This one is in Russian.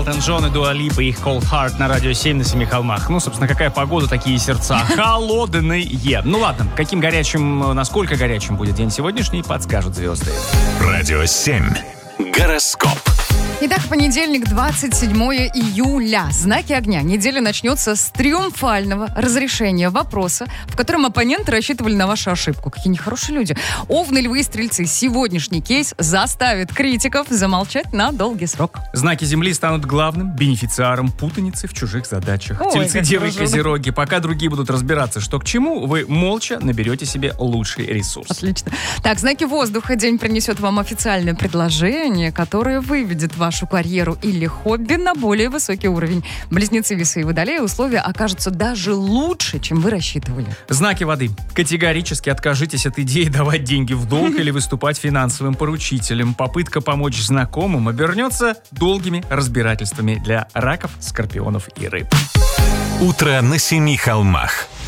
Элтон Джон и Дуа Липа, их Cold Heart на радио 7 на Семи холмах. Ну, собственно, какая погода, такие сердца. Холодные. Ну ладно, каким горячим, насколько горячим будет день сегодняшний, подскажут звезды. Радио 7. Гороскоп. Итак, понедельник, 27 июля. Знаки огня. Неделя начнется с триумфального разрешения вопроса, в котором оппоненты рассчитывали на вашу ошибку. Какие нехорошие люди. Овны, львы и стрельцы. Сегодняшний кейс заставит критиков замолчать на долгий срок. Знаки земли станут главным бенефициаром путаницы в чужих задачах. Ой, Тельцы, как девы и хорошо. козероги. Пока другие будут разбираться, что к чему, вы молча наберете себе лучший ресурс. Отлично. Так, знаки воздуха. День принесет вам официальное предложение, которое выведет вашу карьеру или хобби на более высокий уровень. Близнецы, весы и водолеи, условия окажутся даже лучше, чем вы рассчитывали. Знаки воды. Категорически откажитесь от идеи давать деньги в долг или выступать финансовым поручителем. Попытка помочь знакомым обернется долгими разбирательствами для раков, скорпионов и рыб. Утро на Семи холмах.